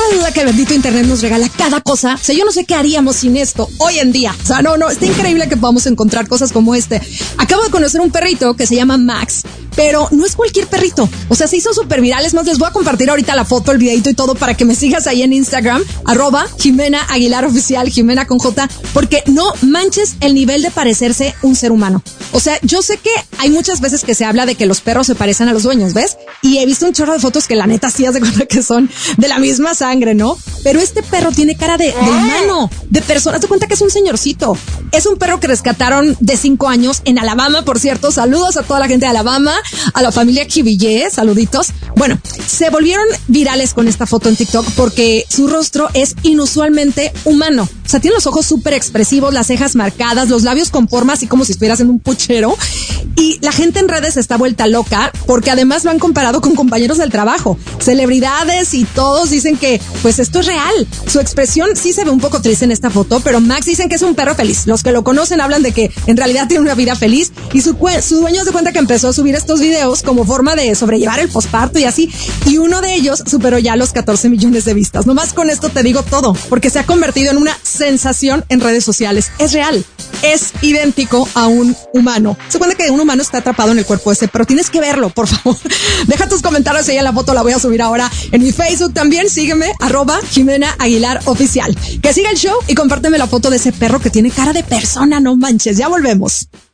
que el bendito internet nos regala cada cosa. O sea, yo no sé qué haríamos sin esto hoy en día. O sea, no, está increíble que podamos encontrar cosas como este. Acabo de conocer un perrito que se llama Max, pero no es cualquier perrito. O sea, se hizo súper viral. Es más, les voy a compartir ahorita la foto, el videito y todo para que me sigas ahí en Instagram, @JimenaAguilarOficial, Jimena con J, porque no manches el nivel de parecerse un ser humano. O sea, yo sé que hay muchas veces que se habla de que los perros se parecen a los dueños, ¿ves? Y he visto un chorro de fotos que la neta sí hace cuenta que son de la misma sangre, ¿no? Pero este perro tiene cara de humano, de persona. Te cuenta que es un señorcito. Es un perro que rescataron de 5 años en Alabama, por cierto. Saludos a toda la gente de Alabama, a la familia Kivillé, saluditos. Bueno, se volvieron virales con esta foto en TikTok porque su rostro es inusualmente humano. O sea, tiene los ojos súper expresivos, las cejas marcadas, los labios con forma así como si estuvieras en un puchero. Y la gente en redes está vuelta loca porque además lo han comparado con compañeros del trabajo, celebridades, y todos dicen que pues esto es real. Su expresión sí se ve un poco triste en esta foto, pero Max dicen que es un perro feliz. Los que lo conocen hablan de que en realidad tiene una vida feliz, y su dueño se cuenta que empezó a subir estos videos como forma de sobrellevar el posparto y así, y uno de ellos superó ya los 14 millones de vistas. Nomás con esto te digo todo, porque se ha convertido en una sensación en redes sociales. Es real, es idéntico a un humano. Se cuenta que un humano está atrapado en el cuerpo ese, pero tienes que verlo, por favor. Deja tus comentarios ahí en la foto, la voy a subir ahora en mi Facebook también. Sígueme, @JimenaAguilarOficial. Que siga el show y compárteme la foto de ese perro que tiene cara de persona, no manches. Ya volvemos.